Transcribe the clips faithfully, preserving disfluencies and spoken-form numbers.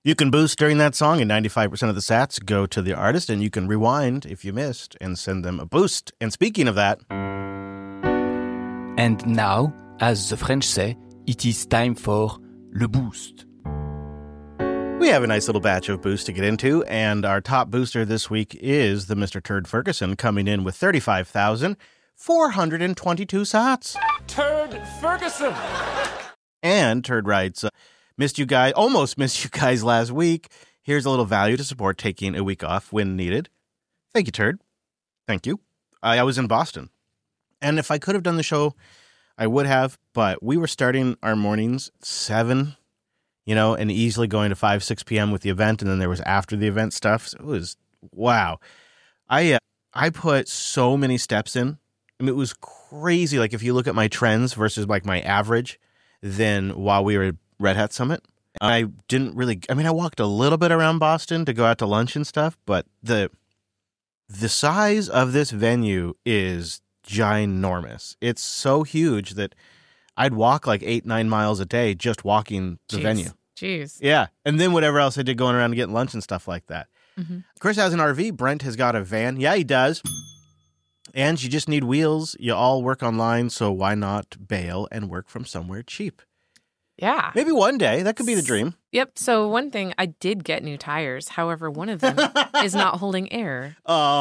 You can boost during that song, and ninety-five percent of the sats go to the artist, and you can rewind if you missed and send them a boost. And speaking of that... And now, as the French say, it is time for le boost. We have a nice little batch of boosts to get into, and our top booster this week is the Mister Turd Ferguson, coming in with thirty-five thousand four hundred twenty-two sats. Turd Ferguson! And Turd writes... Missed you guys, almost missed you guys last week. Here's a little value to support taking a week off when needed. Thank you, Turd. Thank you. I, I was in Boston. And if I could have done the show, I would have. But we were starting our mornings at seven, you know, and easily going to five, six p.m. with the event. And then there was after the event stuff. So it was, wow. I, uh, I put so many steps in. I mean, it was crazy. Like if you look at my trends versus like my average, then while we were Red Hat Summit. I didn't really, I mean, I walked a little bit around Boston to go out to lunch and stuff, but the the size of this venue is ginormous. It's so huge that I'd walk like eight, nine miles a day just walking the Jeez. venue. Jeez. Yeah. And then whatever else I did going around and getting lunch and stuff like that. Mm-hmm. Chris has an R V. Brent has got a van. Yeah, he does. And you just need wheels. You all work online, so why not bail and work from somewhere cheap? Yeah. Maybe one day. That could be the dream. Yep. So one thing, I did get new tires. However, one of them is not holding air.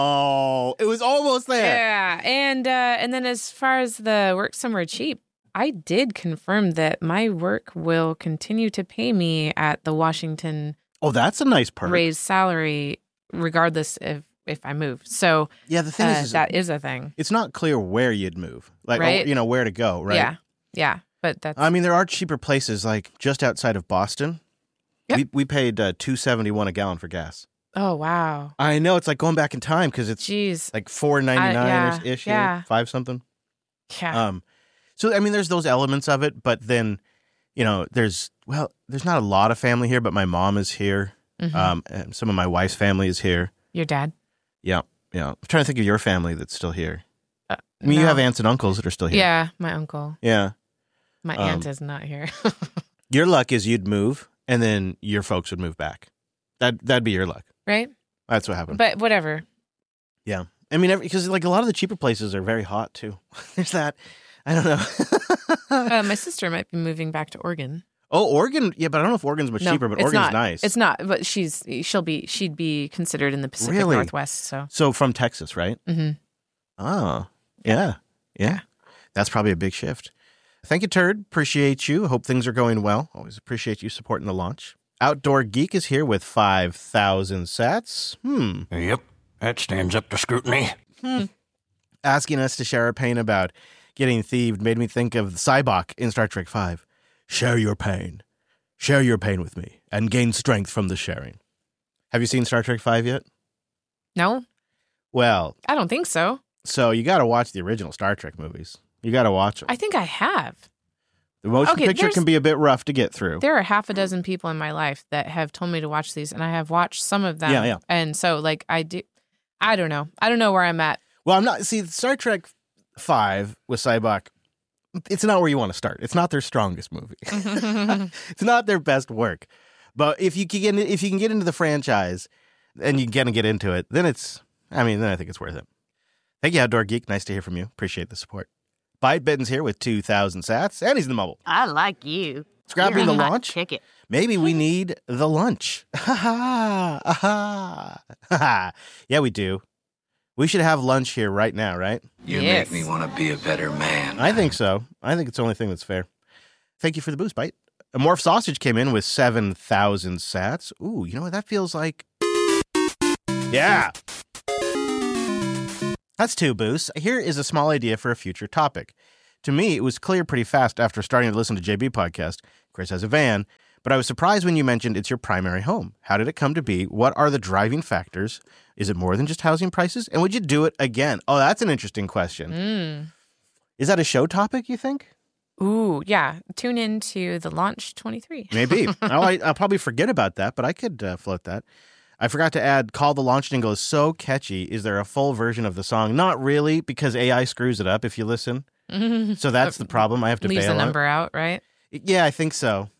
Oh, it was almost there. Yeah. And uh, and then as far as the work somewhere cheap, I did confirm that my work will continue to pay me at the Washington Oh, that's a nice perk. raised salary, regardless if, if I move. So Yeah, the thing uh, is, is that is a thing. it's not clear where you'd move. Like, Right? oh, you know, where to go, right? Yeah. Yeah. But that's I mean, there are cheaper places, like just outside of Boston. Yep. We we paid uh, two seventy-one a gallon for gas. oh wow. I know, it's like going back in time because it's Jeez. like four ninety-nine yeah, ish, yeah. here, five something. Yeah. Um, so I mean, there's those elements of it, but then, you know, there's well, there's not a lot of family here, but my mom is here. Mhm. Um, and some of my wife's family is here. Your dad? Yeah, yeah. I'm trying to think of your family that's still here. Uh, I mean, you no. have aunts and uncles that are still here. Yeah, my uncle. Yeah. My Um, aunt is not here. Your luck is you'd move, and then your folks would move back. That that'd be your luck. Right? That's what happened. But whatever. Yeah, I mean, because like a lot of the cheaper places are very hot too. There's that. I don't know. Uh, my sister might be moving back to Oregon. Oh, Oregon. Yeah, but I don't know if Oregon's much No, cheaper. But it's Oregon's not. nice. It's not, but she's she'll be she'd be considered in the Pacific Really? Northwest. So, So from Texas, right? hmm Oh, yeah, yeah. That's probably a big shift. Thank you, Turd. Appreciate you. Hope things are going well. Always appreciate you supporting the launch. Outdoor Geek is here with five thousand sats. Hmm. Yep, that stands up to scrutiny. Hmm. Asking us to share our pain about getting thieved made me think of Cybok in Star Trek five. Share your pain. Share your pain with me and gain strength from the sharing. Have you seen Star Trek five yet? no, Well, I don't think so. so you got to watch the original Star Trek movies. You got to watch them. I think I have. The motion Okay, picture there's- can be a bit rough to get through. There are half a dozen people in my life that have told me to watch these, and I have watched some of them. Yeah, yeah. And so, like, I do. I don't know. I don't know where I'm at. Well, I'm not. See, Star Trek five with Cybok, it's not where you want to start. It's not their strongest movie. It's not their best work. But if you can get if you can get into the franchise and you can get into it, then it's. I mean, then I think it's worth it. Thank you, Outdoor Geek. Nice to hear from you. Appreciate the support. Bite Bitten's here with two thousand sats, and he's in the mobile. I like you. Scrapping You're the a hot launch. ticket. Maybe we need the lunch. Ha ha. Ha ha. Yeah, we do. We should have lunch here right now, right? You Yes. make me want to be a better man. I think so. I think it's the only thing that's fair. Thank you for the boost, Bite. A Morph Sausage came in with seven thousand sats. Ooh, you know what? That feels like... Yeah. That's two boosts. Here is a small idea for a future topic. To me, it was clear pretty fast after starting to listen to J B podcast. Chris has a van, but I was surprised when you mentioned it's your primary home. How did it come to be? What are the driving factors? Is it more than just housing prices? And would you do it again? Oh, that's an interesting question. Mm. Is that a show topic, you think? Ooh, yeah. Tune in to the Launch twenty-three. Maybe. oh, I, I'll probably forget about that, but I could uh, float that. I forgot to add, Call the Launch Jingle is so catchy. Is there a full version of the song? Not really, because A I screws it up if you listen. So that's the problem. I have to Leaves bail the on number out, right? it. Yeah, I think so.